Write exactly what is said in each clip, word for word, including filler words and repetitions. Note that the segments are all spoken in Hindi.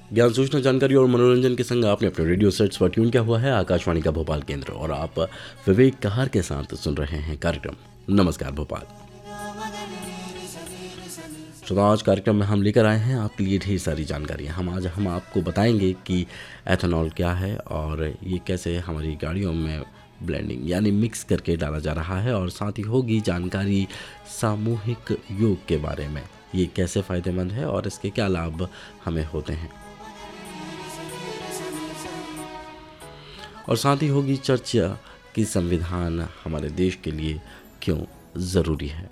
ज्ञान, सूचना, जानकारी और मनोरंजन के संग आपने अपने रेडियो सेट्स पर ट्यून किया हुआ है आकाशवाणी का भोपाल केंद्र और आप विवेक कहार के साथ सुन रहे हैं कार्यक्रम नमस्कार भोपाल। तो आज कार्यक्रम में हम लेकर आए हैं आपके लिए ढेर सारी जानकारियाँ। हम आज हम आपको बताएंगे कि एथेनॉल क्या है और ये कैसे हमारी गाड़ियों में ब्लेंडिंग यानी मिक्स करके डाला जा रहा है, और साथ ही होगी जानकारी सामूहिक योग के बारे में, ये कैसे फ़ायदेमंद है और इसके क्या लाभ हमें होते हैं, और साथ ही होगी चर्चा कि संविधान हमारे देश के लिए क्यों ज़रूरी है।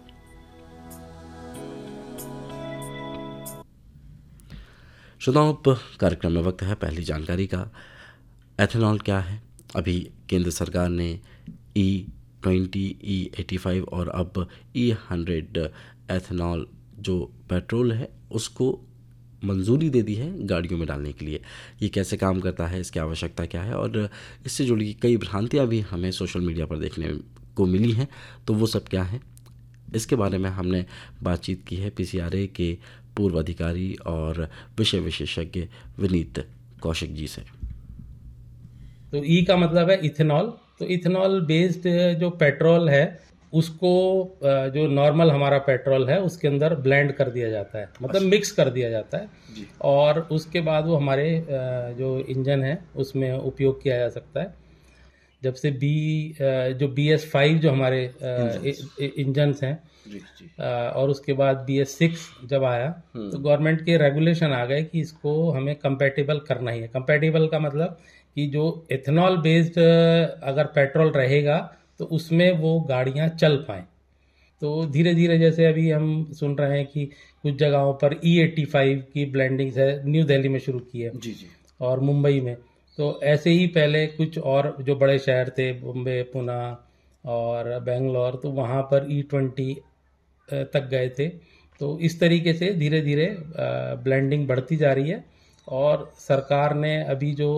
श्रोताओं, कार्यक्रम में वक्त है पहली जानकारी का। एथेनॉल क्या है? अभी केंद्र सरकार ने ई ट्वेंटी, ई एटी फाइव और अब ई हंड्रेड एथेनॉल जो पेट्रोल है उसको मंजूरी दे दी है गाड़ियों में डालने के लिए। ये कैसे काम करता है, इसकी आवश्यकता क्या है, और इससे जुड़ी कई भ्रांतियाँ भी हमें सोशल मीडिया पर देखने को मिली हैं, तो वो सब क्या है, इसके बारे में हमने बातचीत की है पीसीआरए के पूर्व अधिकारी और विषय विशेषज्ञ विनीत कौशिक जी से। तो ई का मतलब है इथेनॉल। तो इथेनॉल बेस्ड जो पेट्रोल है उसको जो नॉर्मल हमारा पेट्रोल है उसके अंदर ब्लेंड कर दिया जाता है, मतलब मिक्स कर दिया जाता है जी। और उसके बाद वो हमारे जो इंजन है उसमें उपयोग किया जा सकता है। जब से बी जो बी एस फाइव जो हमारे इंजन्स हैं जी, जी। और उसके बाद बी एस सिक्स जब आया तो गवर्नमेंट के रेगुलेशन आ गए कि इसको हमें कंपैटिबल करना ही है। कंपैटिबल का मतलब कि जो एथेनॉल बेस्ड अगर पेट्रोल रहेगा तो उसमें वो गाड़ियां चल पाएँ। तो धीरे धीरे जैसे अभी हम सुन रहे हैं कि कुछ जगहों पर ई एटी फाइव की ब्लेंडिंग है, न्यू दिल्ली में शुरू की है जी जी और मुंबई में। तो ऐसे ही पहले कुछ और जो बड़े शहर थे, बॉम्बे, पुणे और बेंगलोर, तो वहाँ पर ई ट्वेंटी तक गए थे। तो इस तरीके से धीरे धीरे ब्लेंडिंग बढ़ती जा रही है और सरकार ने अभी जो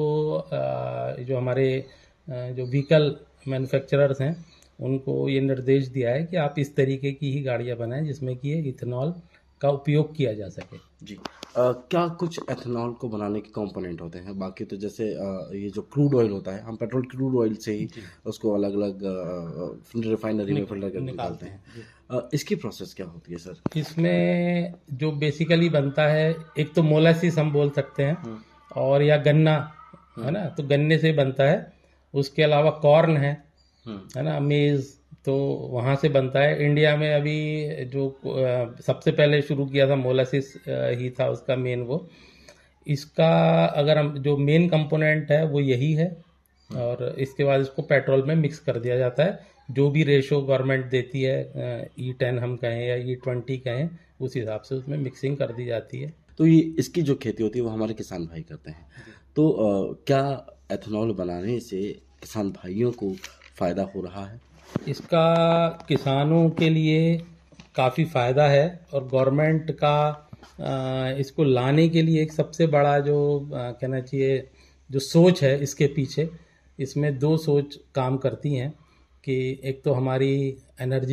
जो हमारे जो व्हीकल मैन्युफैक्चरर्स हैं उनको ये निर्देश दिया है कि आप इस तरीके की ही गाड़ियां बनाएं जिसमें कि ये इथेनॉल का उपयोग किया जा सके जी। आ, क्या कुछ एथेनॉल को बनाने के कंपोनेंट होते हैं? बाकी तो जैसे आ, ये जो क्रूड ऑयल होता है, हम पेट्रोल क्रूड ऑयल से ही उसको अलग अलग रिफाइनरी में फिल्टर करके निकालते हैं। आ, इसकी प्रोसेस क्या होती है सर? इसमें जो बेसिकली बनता है, एक तो मोलासिस हम बोल सकते हैं और या गन्ना है ना, तो गन्ने से बनता है। उसके अलावा कॉर्न है है ना, मेज, तो वहाँ से बनता है। इंडिया में अभी जो सबसे पहले शुरू किया था मोलासिस ही था उसका मेन वो। इसका अगर हम जो मेन कंपोनेंट है वो यही है और इसके बाद इसको पेट्रोल में मिक्स कर दिया जाता है। जो भी रेशो गवर्नमेंट देती है, ई टेन हम कहें या ई ट्वेंटी कहें, उस हिसाब से उसमें मिक्सिंग कर दी जाती है। तो ये इसकी जो खेती होती है वो हमारे किसान भाई करते हैं। तो आ, क्या एथेनॉल बनाने से किसान भाइयों को फ़ायदा हो रहा है? इसका किसानों के लिए काफ़ी फ़ायदा है और गवर्नमेंट का इसको लाने के लिए एक सबसे बड़ा जो कहना चाहिए जो सोच है इसके पीछे, इसमें दो सोच काम करती हैं कि एक तो हमारी एनर्जी